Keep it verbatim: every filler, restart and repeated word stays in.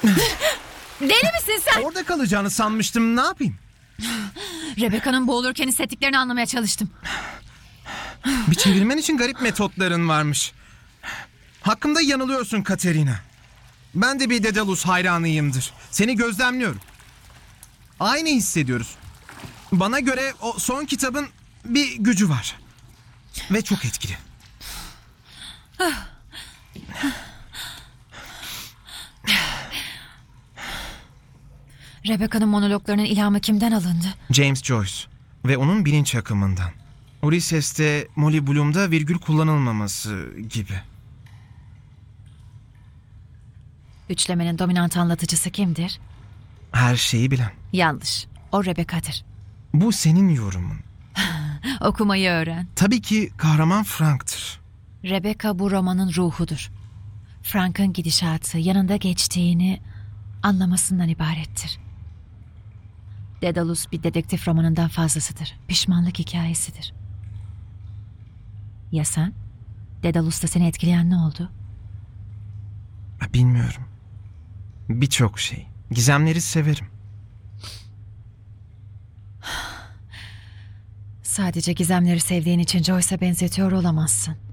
Deli misin sen? Orada kalacağını sanmıştım, ne yapayım? Rebecca'nın boğulurken hissettiklerini anlamaya çalıştım. Bir çevirmen için garip metotların varmış. Hakkımda yanılıyorsun Katerina. Ben de bir Daedalus hayranıyımdır. Seni gözlemliyorum. Aynı hissediyoruz. Bana göre o son kitabın bir gücü var. Ve çok etkili. Rebecca'nın monologlarının ilhamı kimden alındı? James Joyce ve onun bilinç akımından. Ulysses'te Molly Bloom'da virgül kullanılmaması gibi. Üçlemenin dominant anlatıcısı kimdir? Her şeyi bilen. Yanlış. O Rebecca'dır. Bu senin yorumun. Okumayı öğren. Tabii ki kahraman Frank'tır. Rebecca bu romanın ruhudur. Frank'ın gidişatı yanında geçtiğini anlamasından ibarettir. Daedalus bir dedektif romanından fazlasıdır. Pişmanlık hikayesidir. Ya sen? Daedalus'ta seni etkileyen ne oldu? Bilmiyorum. Birçok şey. Gizemleri severim. Sadece gizemleri sevdiğin için Joyce'a benzetiyor olamazsın.